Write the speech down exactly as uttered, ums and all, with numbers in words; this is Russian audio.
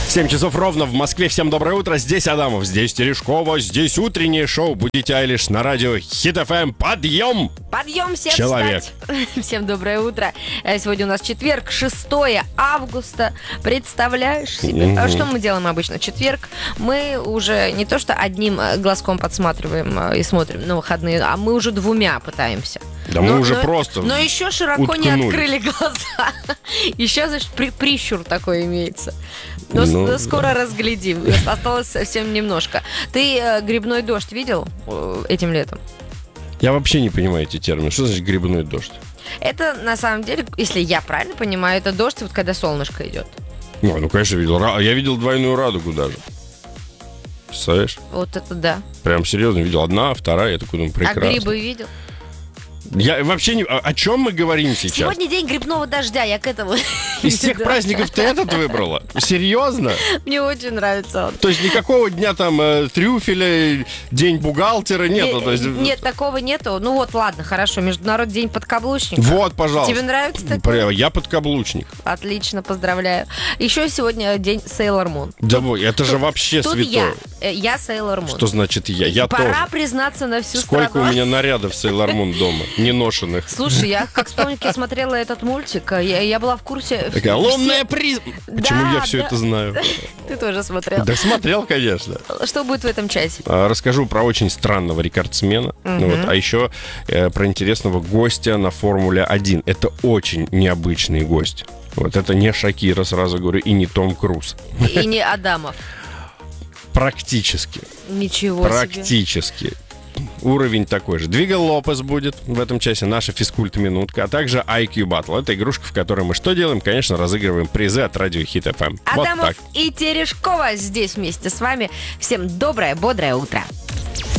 семь часов ровно в Москве. Всем доброе утро. Здесь Адамов, здесь Терешкова, здесь утреннее шоу «Будите Айлиш» на радио Хит эф эм. Подъем! Подъем всем Человек. встать. Всем доброе утро. Сегодня у нас четверг, шестое августа. Представляешь себе? Угу. А что мы делаем обычно? Четверг мы уже не то что одним глазком подсматриваем и смотрим на выходные, а мы уже двумя пытаемся. Да но, мы уже но, просто Но еще широко уткнули. не открыли глаза. Еще, значит, при, прищур такой имеется. Но ну, с, скоро да. разглядим. Осталось совсем немножко. Ты э, грибной дождь видел э, этим летом? Я вообще не понимаю эти термины. Что значит грибной дождь? Это, на самом деле, если я правильно понимаю, это дождь, вот когда солнышко идет. Ну, ну, конечно, видел. Я видел двойную радугу даже. Представляешь? Вот это да. Прям серьезно видел. Одна, вторая. Я такой думаю, прекрасно. А грибы видел? Я вообще не... О чем мы говорим сейчас? Сегодня день грибного дождя, я к этому... Из всех праздников ты этот выбрала? Серьезно? Мне очень нравится он. То есть никакого дня там э, трюфеля, день бухгалтера нету? Нет, То есть... нет, такого нету. Ну вот, ладно, хорошо. Международный день подкаблучника. Вот, пожалуйста. Тебе нравится такое? Я подкаблучник. Отлично, поздравляю. Еще сегодня день Sailor Moon. Да, вот, это же вообще Тут святое. я. Я Sailor Moon. Что значит я? Я Пора тоже. признаться на всю Сколько страну. у меня нарядов Sailor Moon дома, неношенных. Слушай, я как вспомню, я смотрела этот мультик, я, я была в курсе... Такая лунная призма. Почему Да, я все да. это знаю? Ты тоже смотрел. Да смотрел, конечно. Что будет в этом часе? А, Расскажу про очень странного рекордсмена, ну вот, а еще э, про интересного гостя на Формуле один. Это очень необычный гость. Вот это не Шакира, сразу говорю, и не Том Круз. И не Адамов. Практически. Ничего себе. Практически. Уровень такой же. Двигал Лопес будет в этом часе, наша физкульт-минутка, а также ай кью Battle. Это игрушка, в которой мы что делаем? Конечно, разыгрываем призы от радио Хит эф эм. Адамов Вот так. и Терешкова здесь вместе с вами. Всем доброе, бодрое утро.